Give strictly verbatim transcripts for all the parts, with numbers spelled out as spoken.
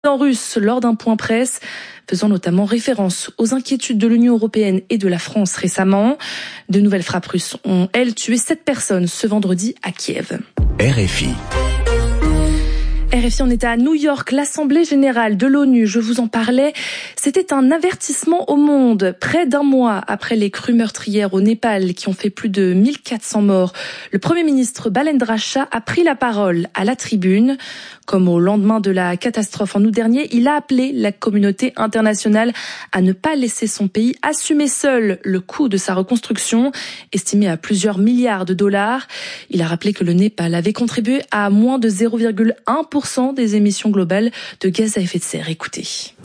En russe lors d'un point presse, faisant notamment référence aux inquiétudes de l'Union européenne et de la France récemment. De nouvelles frappes russes ont, elles, tué sept personnes ce vendredi à Kiev. R F I. R F I, on est à New York, l'Assemblée générale de l'ONU, je vous en parlais, c'était un avertissement au monde. Près d'un mois après les crues meurtrières au Népal qui ont fait plus de mille quatre cents morts, le Premier ministre Balendra Shah a pris la parole à la tribune. Comme au lendemain de la catastrophe en août dernier, il a appelé la communauté internationale à ne pas laisser son pays assumer seul le coût de sa reconstruction, estimé à plusieurs milliards de dollars. Il a rappelé que le Népal avait contribué à moins de zéro virgule un pour cent des émissions globales de gaz à effet de serre. Écoutez.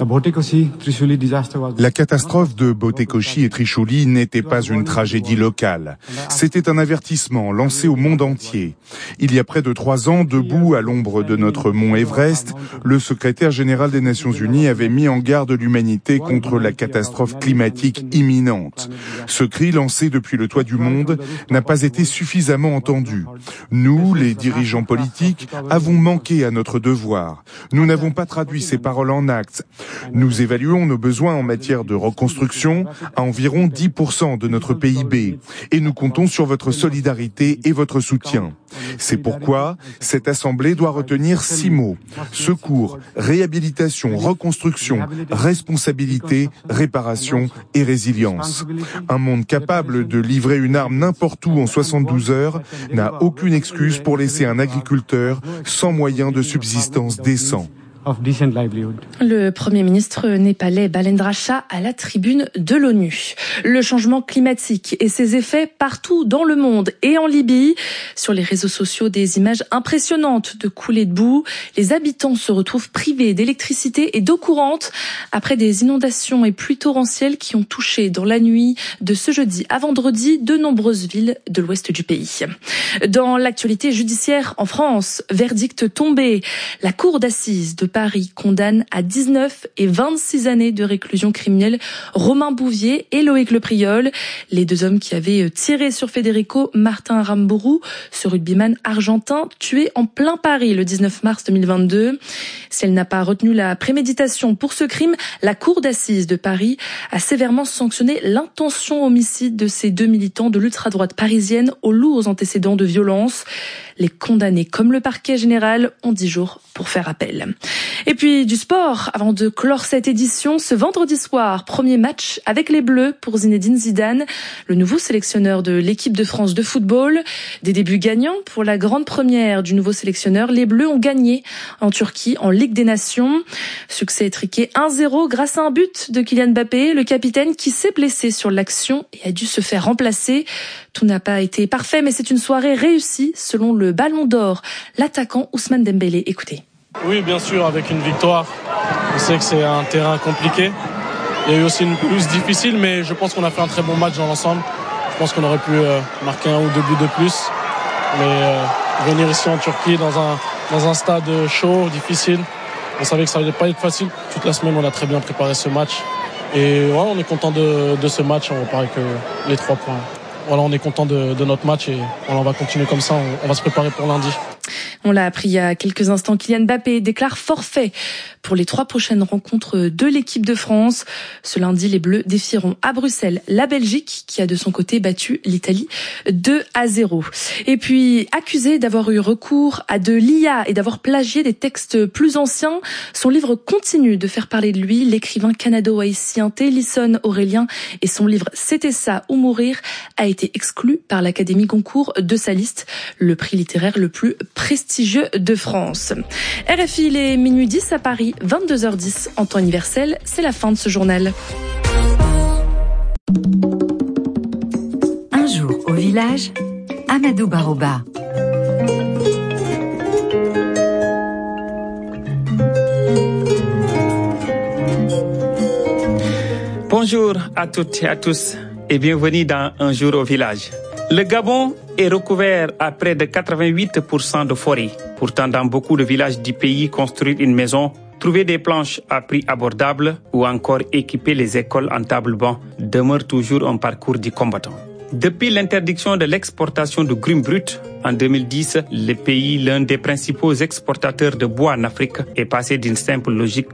La catastrophe de Botekoshi et Trishuli n'était pas une tragédie locale. C'était un avertissement lancé au monde entier. Il y a près de trois ans, debout à l'ombre de notre mont Everest, le secrétaire général des Nations Unies avait mis en garde l'humanité contre la catastrophe climatique imminente. Ce cri lancé depuis le toit du monde n'a pas été suffisamment entendu. Nous, les dirigeants politiques, avons manqué à notre devoir. Nous n'avons pas traduit ces paroles en actes. Nous évaluons nos besoins en matière de reconstruction à environ dix pour cent de notre P I B et nous comptons sur votre solidarité et votre soutien. C'est pourquoi cette assemblée doit retenir six mots: secours, réhabilitation, reconstruction, responsabilité, réparation et résilience. Un monde capable de livrer une arme n'importe où en soixante-douze heures n'a aucune excuse pour laisser un agriculteur sans moyen de subsistance décent. Le Premier ministre népalais Balendra Shah à la tribune de l'ONU. Le changement climatique et ses effets partout dans le monde et en Libye. Sur les réseaux sociaux, des images impressionnantes de coulées de boue. Les habitants se retrouvent privés d'électricité et d'eau courante après des inondations et pluies torrentielles qui ont touché dans la nuit de ce jeudi à vendredi de nombreuses villes de l'ouest du pays. Dans l'actualité judiciaire en France, verdict tombé. La cour d'assises de Paris condamne à dix-neuf et vingt-six années de réclusion criminelle Romain Bouvier et Loïc Lepriol, les deux hommes qui avaient tiré sur Federico Martin Aramburu, ce rugbyman argentin tué en plein Paris le dix-neuf mars deux mille vingt-deux. Si elle n'a pas retenu la préméditation pour ce crime, la cour d'assises de Paris a sévèrement sanctionné l'intention homicide de ces deux militants de l'ultra-droite parisienne aux lourds antécédents de violence. Les condamnés, comme le parquet général, ont dix jours pour faire appel. Et puis du sport, avant de clore cette édition, ce vendredi soir, premier match avec les Bleus pour Zinedine Zidane, le nouveau sélectionneur de l'équipe de France de football. Des débuts gagnants pour la grande première du nouveau sélectionneur. Les Bleus ont gagné en Turquie en Ligue des Nations. Succès étriqué un zéro grâce à un but de Kylian Mbappé, le capitaine qui s'est blessé sur l'action et a dû se faire remplacer. Tout n'a pas été parfait, mais c'est une soirée réussie selon le Ballon d'Or, l'attaquant Ousmane Dembélé. Écoutez. Oui, bien sûr, avec une victoire. On sait que c'est un terrain compliqué. Il y a eu aussi une pelouse difficile, mais je pense qu'on a fait un très bon match dans l'ensemble. Je pense qu'on aurait pu euh, marquer un ou deux buts de plus. Mais euh, venir ici en Turquie, dans un, dans un stade chaud, difficile, on savait que ça n'allait pas être facile. Toute la semaine, on a très bien préparé ce match. Et ouais, on est content de, de ce match. On repart avec euh, les trois points. Voilà, on est content de, de notre match et voilà, on va continuer comme ça. On, on va se préparer pour lundi. On l'a appris il y a quelques instants, Kylian Mbappé déclare forfait pour les trois prochaines rencontres de l'équipe de France. Ce lundi, les Bleus défieront à Bruxelles la Belgique, qui a de son côté battu l'Italie deux à zéro. Et puis, accusé d'avoir eu recours à de l'I A et d'avoir plagié des textes plus anciens, son livre continue de faire parler de lui. L'écrivain canado-haïtien Télisson Aurélien et son livre C'était ça ou mourir a été exclu par l'Académie Goncourt de sa liste, le prix littéraire le plus prestigieux de France. R F I, il est minuit dix à Paris, vingt-deux heures dix en temps universel. C'est la fin de ce journal. Un jour au village, Amadou Baroba. Bonjour à toutes et à tous et bienvenue dans Un jour au village. Le Gabon est recouvert à près de quatre-vingt-huit pour cent de forêt. Pourtant, dans beaucoup de villages du pays, construire une maison, trouver des planches à prix abordable ou encore équiper les écoles en table-banc demeure toujours un parcours du combattant. Depuis l'interdiction de l'exportation de grumes brutes en deux mille dix, le pays, l'un des principaux exportateurs de bois en Afrique, est passé d'une simple logique